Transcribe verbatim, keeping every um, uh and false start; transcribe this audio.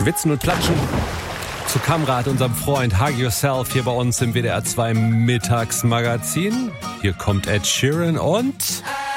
Schwitzen und Klatschen. Zu Kamrat, unserem Freund Hug Yourself, hier bei uns im W D R zwei Mittagsmagazin. Hier kommt Ed Sheeran und...